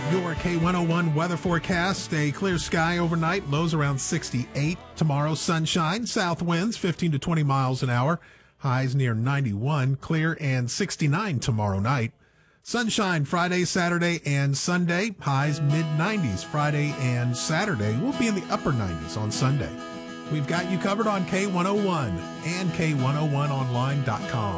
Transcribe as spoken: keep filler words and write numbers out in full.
Your K one oh one weather forecast. A clear sky overnight. Lows around sixty-eight. Tomorrow, sunshine. South winds fifteen to twenty miles an hour. Highs near ninety-one. Clear and sixty-nine tomorrow night. Sunshine Friday, Saturday, and Sunday. Highs mid nineties. Friday and Saturday. We'll be in the upper nineties on Sunday. We've got you covered on K one oh one and K one oh one online dot com.